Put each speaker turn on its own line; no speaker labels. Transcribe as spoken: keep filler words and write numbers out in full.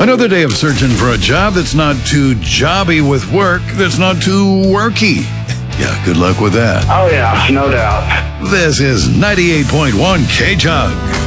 Another day of searching for a job that's not too jobby with work, that's not too worky. Yeah, good luck with that.
Oh, yeah, no doubt.
This is ninety-eight point one K-Chug.